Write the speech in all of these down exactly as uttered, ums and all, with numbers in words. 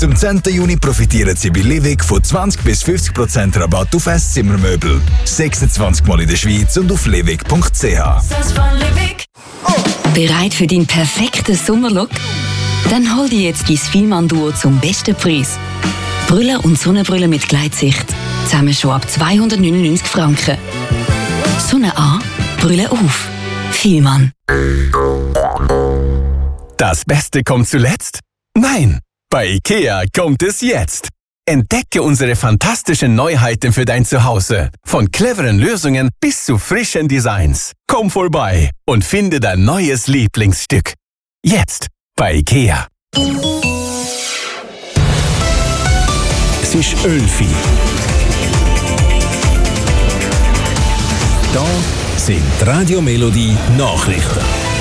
zum zehnten Juni profitieren Sie bei Livig von zwanzig bis fünfzig Prozent Rabatt auf Esszimmermöbel. sechsundzwanzig Mal in der Schweiz und auf livig punkt c h. Bereit für deinen perfekten Sommerlook? Dann hol dir jetzt dein Fielmann-Duo zum besten Preis. Brille und Sonnenbrille mit Gleitsicht. Zusammen schon ab zweihundertneunundneunzig Franken. Sonne an, Brille auf. Fielmann. Das Beste kommt zuletzt? Nein, bei IKEA kommt es jetzt. Entdecke unsere fantastischen Neuheiten für dein Zuhause. Von cleveren Lösungen bis zu frischen Designs. Komm vorbei und finde dein neues Lieblingsstück. Jetzt bei IKEA. Es ist Ölfi. Da sind die Radio Melodie Nachrichten.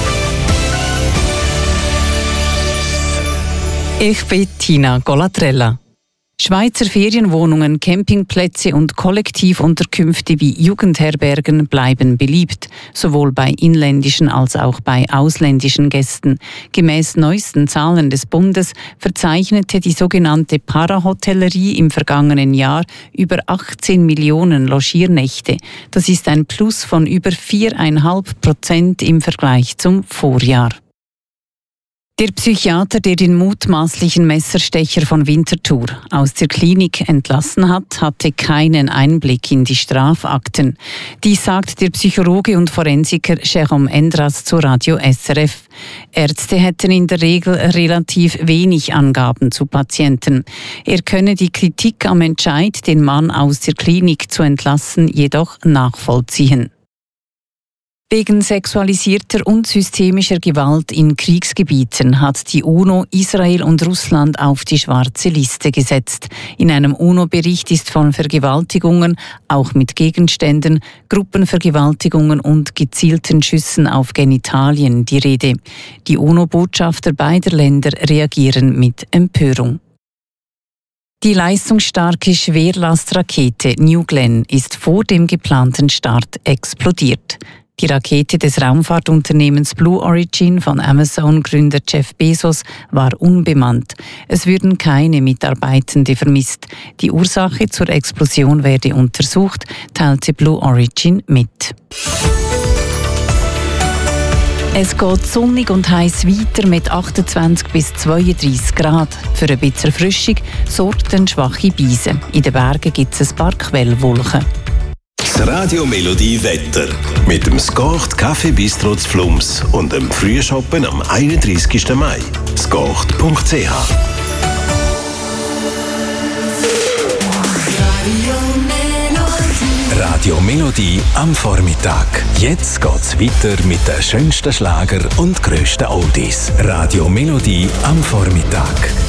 Ich bin Tina Golatrella. Schweizer Ferienwohnungen, Campingplätze und Kollektivunterkünfte wie Jugendherbergen bleiben beliebt, sowohl bei inländischen als auch bei ausländischen Gästen. Gemäß neuesten Zahlen des Bundes verzeichnete die sogenannte Parahotellerie im vergangenen Jahr über achtzehn Millionen Logiernächte. Das ist ein Plus von über vier Komma fünf Prozent im Vergleich zum Vorjahr. Der Psychiater, der den mutmaßlichen Messerstecher von Winterthur aus der Klinik entlassen hat, hatte keinen Einblick in die Strafakten. Dies sagt der Psychologe und Forensiker Jérôme Endras zu Radio S R F. Ärzte hätten in der Regel relativ wenig Angaben zu Patienten. Er könne die Kritik am Entscheid, den Mann aus der Klinik zu entlassen, jedoch nachvollziehen. Wegen sexualisierter und systemischer Gewalt in Kriegsgebieten hat die UNO Israel und Russland auf die schwarze Liste gesetzt. In einem UNO-Bericht ist von Vergewaltigungen, auch mit Gegenständen, Gruppenvergewaltigungen und gezielten Schüssen auf Genitalien die Rede. Die UNO-Botschafter beider Länder reagieren mit Empörung. Die leistungsstarke Schwerlastrakete New Glenn ist vor dem geplanten Start explodiert. Die Rakete des Raumfahrtunternehmens Blue Origin von Amazon-Gründer Jeff Bezos war unbemannt. Es würden keine Mitarbeitende vermisst. Die Ursache zur Explosion werde untersucht, teilte Blue Origin mit. Es geht sonnig und heiß weiter mit achtundzwanzig bis zweiunddreissig Grad. Für ein bisschen Erfrischung sorgt eine schwache Brise. In den Bergen gibt es ein paar Quellwolken. Das Radio Melodie Wetter. Mit dem Skocht Café Bistro zu Flums und dem Frühschoppen am einunddreissigsten Mai. skocht punkt c h. Radio Melodie am Vormittag. Jetzt geht's weiter mit den schönsten Schlager und grössten Oldies. Radio Melodie am Vormittag.